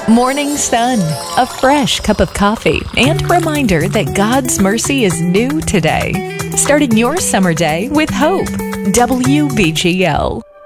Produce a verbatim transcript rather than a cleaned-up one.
Morning sun, a fresh cup of coffee, and a reminder that God's mercy is new today. Starting your summer day with hope. W B G L.